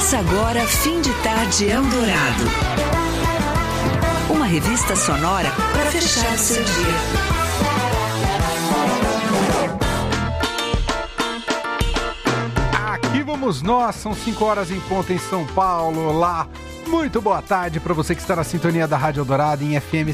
Começa agora Fim de Tarde Eldorado. Uma revista sonora para fechar seu dia. Aqui vamos nós, são 5 horas em ponto em São Paulo. Olá, muito boa tarde para você que está na sintonia da Rádio Eldorado em FM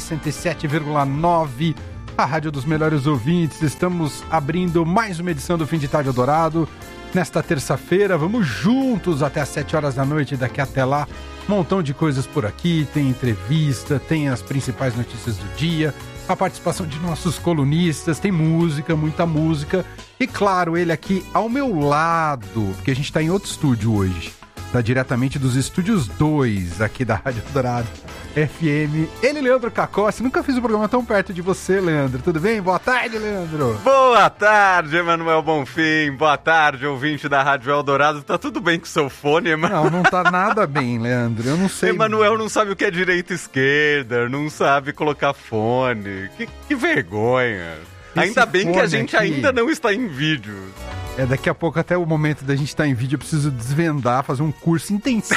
107,9, a rádio dos melhores ouvintes. Estamos abrindo mais uma edição do Fim de Tarde Eldorado. Nesta terça-feira, vamos juntos até às 7 horas da noite. Daqui até lá, um montão de coisas por aqui. Tem entrevista, tem as principais notícias do dia, a participação de nossos colunistas, tem música, muita música. E claro, ele aqui ao meu lado, porque a gente está em outro estúdio hoje. Está diretamente dos estúdios 2 aqui da Rádio Eldorado FM. Ele, Leandro Cacossi. Nunca fiz um programa tão perto de você, Leandro. Tudo bem? Boa tarde, Leandro. Boa tarde, Emanuel Bonfim. Boa tarde, ouvinte da Rádio Eldorado. Tá tudo bem com o seu fone, Emanuel? Não tá nada bem, Leandro. Eu não sei. Emanuel não sabe o que é direita e esquerda, não sabe colocar fone. Que vergonha. Esse ainda bem que a gente aqui ainda não está em vídeo. Daqui a pouco, até o momento da gente estar em vídeo, eu preciso desvendar, fazer um curso intensivo.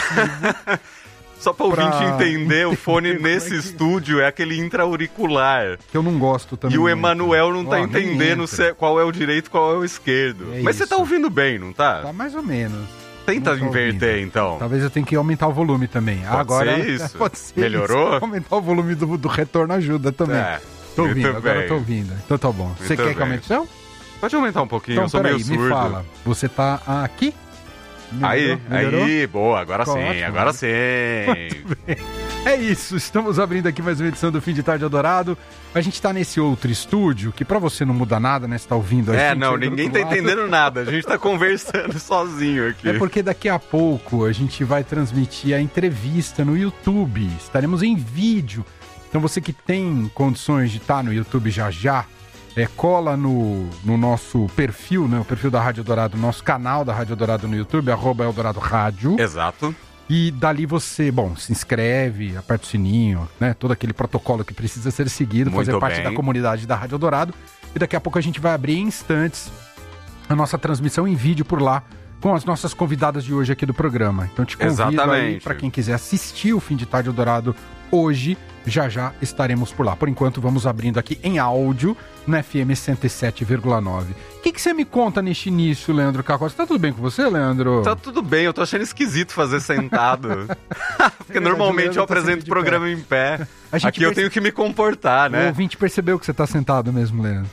Só para o ouvinte entender, o fone nesse estúdio é aquele intra-auricular. Que eu não gosto também. E o Emanuel não tá entendendo qual é o direito e qual é o esquerdo. Mas isso. você tá ouvindo bem, não tá? Tá mais ou menos. Tenta inverter, então. Talvez eu tenha que aumentar o volume também. Pode ser isso? Pode ser. Melhorou? Isso. Aumentar o volume do retorno ajuda também. Tô ouvindo, agora eu tô ouvindo. Então tá bom. Você quer que aumente o seu? Pode aumentar um pouquinho, então, eu sou meio surdo. Me fala, você tá aqui? Melhorou? Aí, boa, agora sim, ótimo, agora sim. Muito bem. É isso, estamos abrindo aqui mais uma edição do Fim de Tarde Eldorado. A gente tá nesse outro estúdio, que pra você não muda nada, né? Você tá ouvindo a gente. Não, ninguém tá entendendo nada, a gente tá conversando sozinho aqui. É porque daqui a pouco a gente vai transmitir a entrevista no YouTube. Estaremos em vídeo. Então você que tem condições de estar no YouTube já, cola no nosso perfil, né? O perfil da Rádio Eldorado, nosso canal da Rádio Eldorado no YouTube, @Eldorado Rádio. Exato. E dali você, se inscreve, aperta o sininho, né? Todo aquele protocolo que precisa ser seguido, fazer parte da comunidade da Rádio Eldorado. E daqui a pouco a gente vai abrir em instantes a nossa transmissão em vídeo por lá, com as nossas convidadas de hoje aqui do programa. Então te convido aí para quem quiser assistir o Fim de Tarde Eldorado hoje, já estaremos por lá. Por enquanto, vamos abrindo aqui em áudio no FM 107,9. O que você me conta neste início, Leandro Cacossi? Tá tudo bem com você, Leandro? Tá tudo bem, eu tô achando esquisito fazer sentado. Porque normalmente eu apresento o programa em pé. Aqui eu tenho que me comportar, né? O ouvinte percebeu que você tá sentado mesmo, Leandro.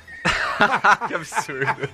Que absurdo.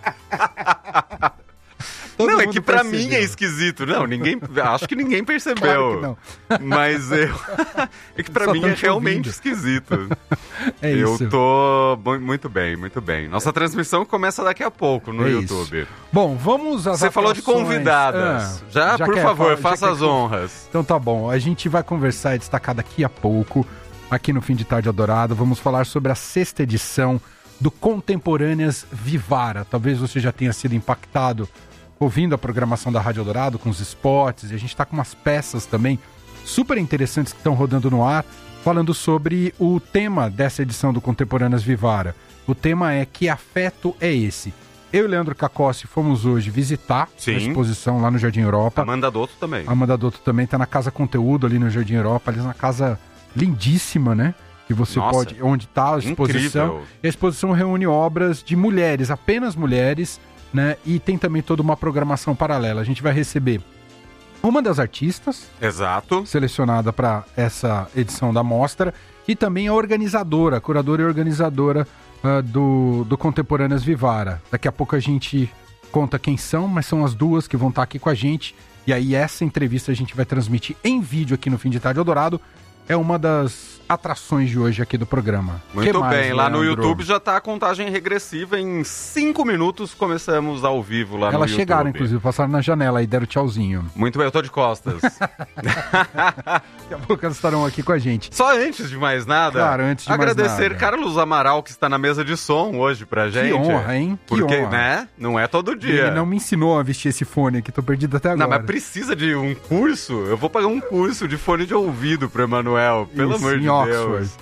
Todo não, é que pra percebeu. Mim é esquisito. Não, acho que ninguém percebeu. Claro que não. Mas é que pra mim é realmente esquisito. É isso. Eu tô muito bem, muito bem. Nossa transmissão começa daqui a pouco no YouTube. Isso. Bom, vamos às Você falou de convidadas. Já por favor, faça as honras. Então tá bom, a gente vai conversar e destacar daqui a pouco, aqui no Fim de Tarde Eldorado. Vamos falar sobre a 6ª edição do Contemporâneas Vivara. Talvez você já tenha sido impactado ouvindo a programação da Rádio Eldorado com os spots, e a gente está com umas peças também super interessantes que estão rodando no ar, falando sobre o tema dessa edição do Contemporâneas Vivara. O tema é Que Afeto é Esse? Eu e Leandro Cacossi fomos hoje visitar a exposição lá no Jardim Europa. Amanda Dotto também. Amanda Dotto também está na Casa Conteúdo ali no Jardim Europa, ali na casa lindíssima, né? Que você pode, onde está a exposição. Incrível. E a exposição reúne obras de mulheres, apenas mulheres, né? E tem também toda uma programação paralela. A gente vai receber uma das artistas, exato, selecionada para essa edição da mostra, e também a organizadora, a curadora e organizadora do Contemporâneas Vivara. Daqui a pouco a gente conta quem são, mas são as duas que vão estar aqui com a gente. E aí essa entrevista a gente vai transmitir em vídeo aqui no Fim de Tarde Eldorado. É uma das atrações de hoje aqui do programa. Muito bem, lá no YouTube já tá a contagem regressiva. Em 5 minutos começamos ao vivo lá no YouTube. Elas chegaram, inclusive, passaram na janela e deram tchauzinho. Muito bem, eu tô de costas. Daqui a pouco elas estarão aqui com a gente. Só antes de mais nada, claro, antes de agradecer mais nada, Carlos Amaral, que está na mesa de som hoje pra gente. Que honra, hein? Porque, honra. Né? Não é todo dia. Ele não me ensinou a vestir esse fone aqui, tô perdido até agora. Não, mas precisa de um curso? Eu vou pagar um curso de fone de ouvido pro Emanuel, pelo amor de Deus.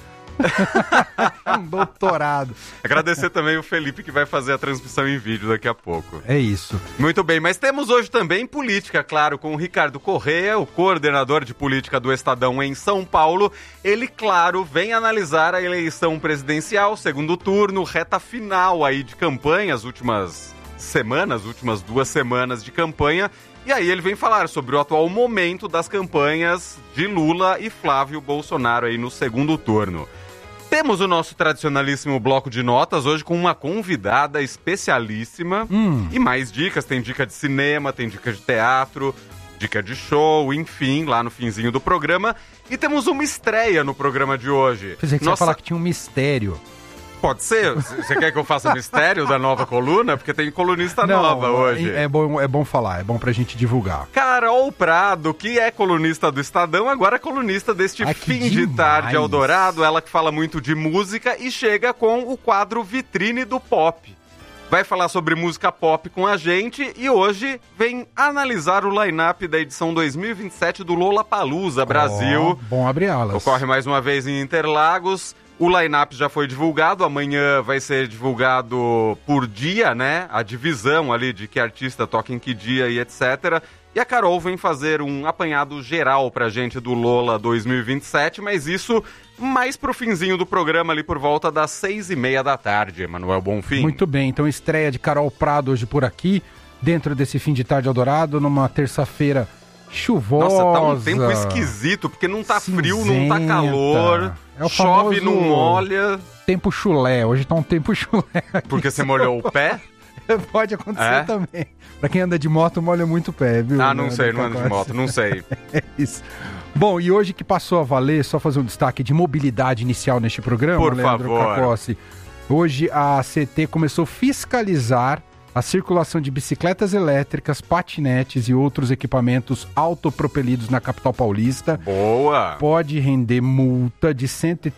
Um doutorado. Agradecer também o Felipe que vai fazer a transmissão em vídeo daqui a pouco. É isso. Muito bem, mas temos hoje também política, claro, com o Ricardo Corrêa, o coordenador de política do Estadão em São Paulo. Ele, claro, vem analisar a eleição presidencial, segundo turno, reta final aí de campanha, as últimas 2 semanas de campanha. E aí ele vem falar sobre o atual momento das campanhas de Lula e Flávio Bolsonaro aí no segundo turno. Temos o nosso tradicionalíssimo bloco de notas hoje com uma convidada especialíssima. E mais dicas, tem dica de cinema, tem dica de teatro, dica de show, enfim, lá no finzinho do programa. E temos uma estreia no programa de hoje. Pensei que você ia falar que tinha um mistério. Pode ser? Você quer que eu faça mistério da nova coluna? Porque tem colunista nova hoje. É bom falar, é bom pra gente divulgar. Carol Prado, que é colunista do Estadão, agora é colunista deste Fim de Tarde Eldorado. Ela que fala muito de música e chega com o quadro Vitrine do Pop. Vai falar sobre música pop com a gente e hoje vem analisar o line-up da edição 2027 do Lollapalooza Brasil. Bom abrir alas. Ocorre mais uma vez em Interlagos. O line-up já foi divulgado, amanhã vai ser divulgado por dia, né? A divisão ali de que artista toca em que dia e etc. E a Carol vem fazer um apanhado geral pra gente do Lola 2027, mas isso mais pro finzinho do programa ali por volta das 6h30 da tarde, Emanuel Bonfim. Muito bem, então estreia de Carol Prado hoje por aqui, dentro desse Fim de Tarde Eldorado, numa terça-feira chuvosa. Nossa, tá um tempo esquisito, porque não tá frio, não tá calor, chove, não molha. Tempo chulé, hoje tá um tempo chulé aqui. Porque você molhou o pé? Pode acontecer também. Pra quem anda de moto, molha muito o pé, viu? Ah, não sei, não ando de moto, não sei. É isso. Bom, e hoje que passou a valer, só fazer um destaque de mobilidade inicial neste programa, por Leandro favor. Cacossi. Hoje a CT começou a fiscalizar a circulação de bicicletas elétricas, patinetes e outros equipamentos autopropelidos na capital paulista. Boa! Pode render multa de R$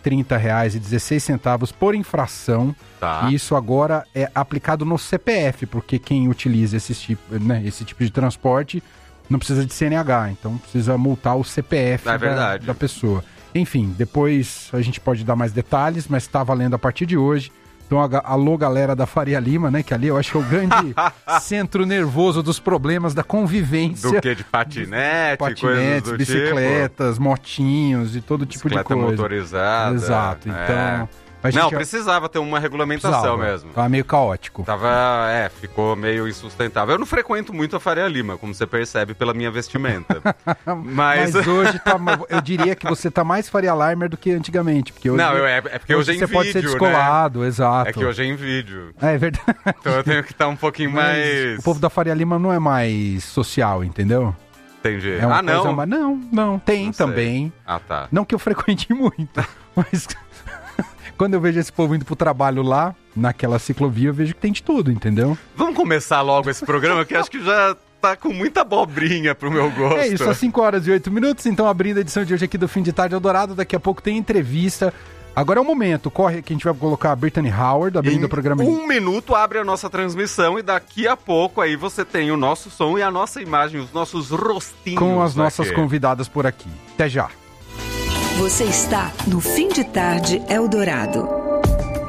130,16 por infração. Tá. E isso agora é aplicado no CPF, porque quem utiliza esse tipo de transporte não precisa de CNH, então precisa multar o CPF da pessoa. Enfim, depois a gente pode dar mais detalhes, mas está valendo a partir de hoje. Então, alô, galera da Faria Lima, né? Que ali eu acho que é o grande centro nervoso dos problemas da convivência. Do que? De patinete, coisas do bicicletas, tipo. Motinhos e todo tipo de coisa. Bicicleta motorizada. Exato, então... Não, precisava ter uma regulamentação mesmo. Tava meio caótico. Ficou meio insustentável. Eu não frequento muito a Faria Lima, como você percebe pela minha vestimenta. Mas hoje eu diria que você tá mais Faria Limer do que antigamente. Porque hoje, porque hoje é em vídeo, você pode ser descolado, né? Exato. É que hoje é em vídeo. É verdade. Então eu tenho que estar um pouquinho mais... O povo da Faria Lima não é mais social, entendeu? Entendi. Não? Não, tem também. Ah, tá. Não que eu frequente muito, mas... Quando eu vejo esse povo indo pro trabalho lá, naquela ciclovia, eu vejo que tem de tudo, entendeu? Vamos começar logo esse programa, que acho que já tá com muita abobrinha pro meu gosto. É isso, às 5h08, então abrindo a edição de hoje aqui do Fim de Tarde Eldorado, daqui a pouco tem entrevista. Agora é o momento, corre que a gente vai colocar a Brittany Howard abrindo o programa. Em 1 minuto abre a nossa transmissão e daqui a pouco aí você tem o nosso som e a nossa imagem, os nossos rostinhos. Com as nossas convidadas por aqui. Até já. Você está no Fim de Tarde Eldorado.